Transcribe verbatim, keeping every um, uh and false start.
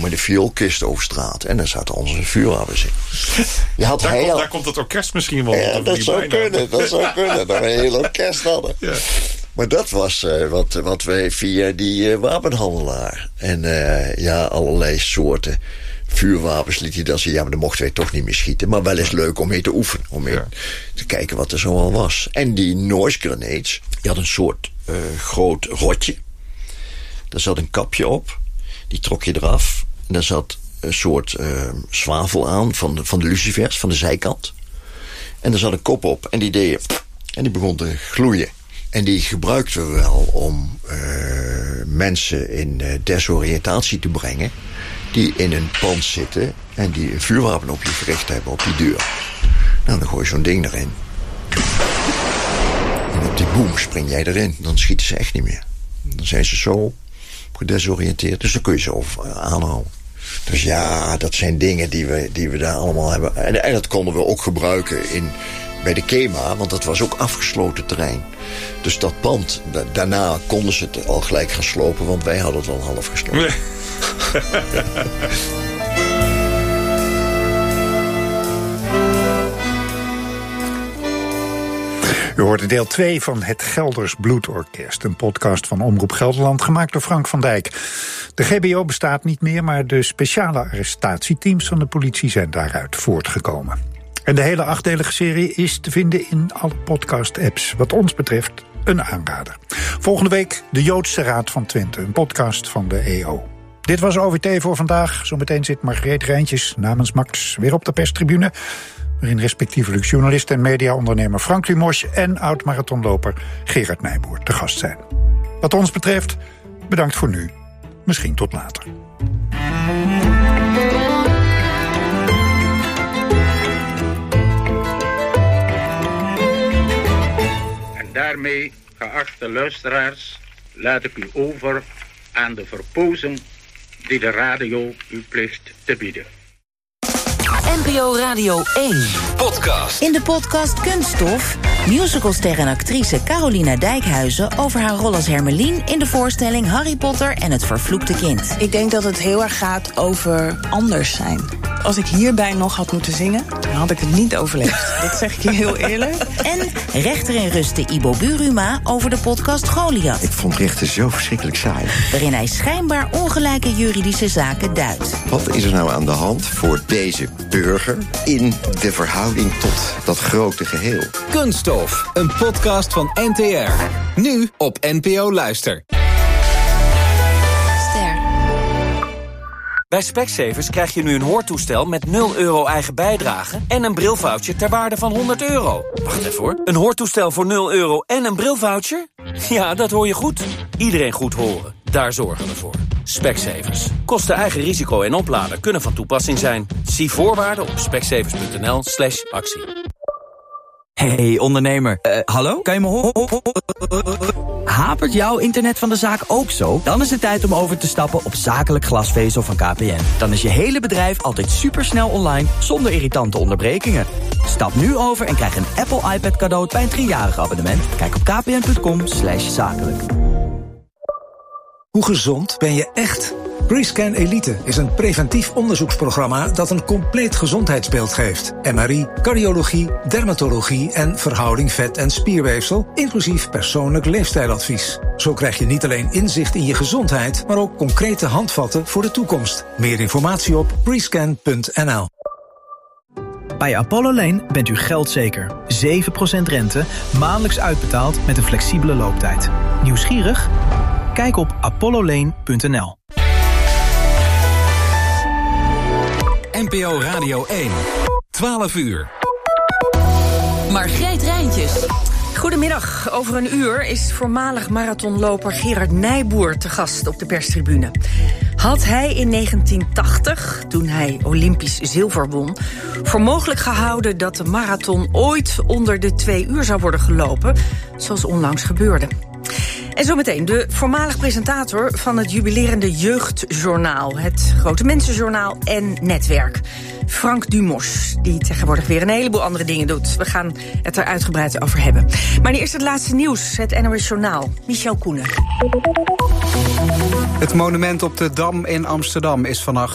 met de vioolkist over straat. En daar zaten onze vuurwapens in. Je had daar, heel... komt, daar komt het orkest misschien wel. Ja, dat zou kunnen, dat zou kunnen. Dat we een heel orkest hadden. Ja. Maar dat was uh, wat, wat wij via die uh, wapenhandelaar. En uh, ja, allerlei soorten vuurwapens liet hij dan zien. Ja, maar dan mochten wij toch niet meer schieten. Maar wel eens leuk om mee te oefenen. Om mee ja. te kijken wat er zo al was. En die noise grenades, die had een soort uh, groot rotje. Daar zat een kapje op. Die trok je eraf. En daar zat een soort uh, zwavel aan van de, van de lucifers, van de zijkant. En er zat een kop op. En die deed je, en die begon te gloeien. En die gebruikten we wel om uh, mensen in uh, desoriëntatie te brengen. Die in een pand zitten en die een vuurwapen op je gericht hebben, op die deur. Nou, dan gooi je zo'n ding erin. En op die boom spring jij erin. Dan schieten ze echt niet meer. Dan zijn ze zo gedesoriënteerd. Dus dan kun je ze over aanhouden. Dus ja, dat zijn dingen die we, die we daar allemaal hebben. En, en dat konden we ook gebruiken in, bij de KEMA, want dat was ook afgesloten terrein. Dus dat pand, da- daarna konden ze het al gelijk gaan slopen, want wij hadden het al half gesloten. Nee. U hoorde deel twee van Het Gelders Bloedorkest, een podcast van Omroep Gelderland, gemaakt door Frank van Dijk. De G B O bestaat niet meer, maar de speciale arrestatieteams van de politie zijn daaruit voortgekomen. En de hele achtdelige serie is te vinden in alle podcast-apps. Wat ons betreft een aanrader. Volgende week de Joodse Raad van Twente, een podcast van de E O. Dit was O V T voor vandaag. Zometeen zit Margreet Rijntjes namens Max weer op de perstribune, waarin respectievelijk journalist en mediaondernemer Frank Lumos en oud-marathonloper Gerard Nijboer te gast zijn. Wat ons betreft, bedankt voor nu. Misschien tot later. En daarmee, geachte luisteraars, laat ik u over aan de verpozing die de radio u plicht te bieden. N P O Radio één. Podcast. In de podcast Kunststof, musicalster en actrice Carolina Dijkhuizen over haar rol als Hermelien in de voorstelling Harry Potter en het vervloekte kind. Ik denk dat het heel erg gaat over anders zijn. Als ik hierbij nog had moeten zingen, dan had ik het niet overleefd. Dat zeg ik je heel eerlijk. En rechter in rusten Ibo Buruma over de podcast Goliath. Ik vond rechten zo verschrikkelijk saai. Waarin hij schijnbaar ongelijke juridische zaken duidt. Wat is er nou aan de hand voor deze burger in de verhouding tot dat grote geheel? Kunststof, een podcast van N T R. Nu op N P O Luister. Bij Specsavers krijg je nu een hoortoestel met nul euro eigen bijdrage en een brilvoucher ter waarde van honderd euro. Wacht even hoor. Een hoortoestel voor nul euro en een brilvoucher? Ja, dat hoor je goed. Iedereen goed horen. Daar zorgen we voor. Specsavers. Kosten eigen risico en oplader kunnen van toepassing zijn. Zie voorwaarden op specsavers.nl slash actie. Hey ondernemer, uh, hallo? Kan je me horen? Hapert jouw internet van de zaak ook zo? Dan is het tijd om over te stappen op zakelijk glasvezel van K P N. Dan is je hele bedrijf altijd supersnel online, zonder irritante onderbrekingen. Stap nu over en krijg een Apple iPad cadeau bij een driejarig abonnement. Kijk op kpn.com slash zakelijk. Hoe gezond ben je echt? Rescan Elite is een preventief onderzoeksprogramma dat een compleet gezondheidsbeeld geeft. M R I, cardiologie, dermatologie en verhouding vet- en spierweefsel, inclusief persoonlijk leefstijladvies. Zo krijg je niet alleen inzicht in je gezondheid, maar ook concrete handvatten voor de toekomst. Meer informatie op rescan punt n l. Bij Apollo Lane bent u geldzeker. zeven procent rente, maandelijks uitbetaald met een flexibele looptijd. Nieuwsgierig? Kijk op apollo lane punt n l. N P O Radio één. twaalf uur. Margreet Rijntjes. Goedemiddag. Over een uur is voormalig marathonloper Gerard Nijboer te gast op de perstribune. Had hij in negentien tachtig, toen hij Olympisch zilver won, voor mogelijk gehouden dat de marathon ooit onder de twee uur zou worden gelopen, zoals onlangs gebeurde. En zometeen de voormalig presentator van het jubilerende Jeugdjournaal, het Grote Mensenjournaal en Netwerk, Frank Dumos, die tegenwoordig weer een heleboel andere dingen doet. We gaan het er uitgebreid over hebben. Maar nu eerst het laatste nieuws, het N O S Journaal. Michel Koenen. Het monument op de Dam in Amsterdam is vannacht